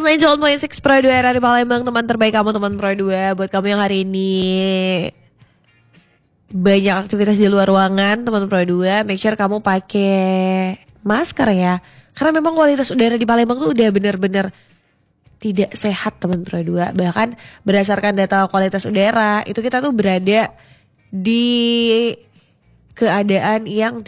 101.6 Pro 2 RRI Palembang, teman terbaik kamu, teman Pro 2. Buat kamu yang hari ini banyak aktivitas di luar ruangan, teman Pro 2, make sure kamu pakai masker ya. Karena memang kualitas udara di Palembang tuh udah bener-bener tidak sehat, teman Pro 2. Bahkan berdasarkan data kualitas udara, itu kita tuh berada di keadaan yang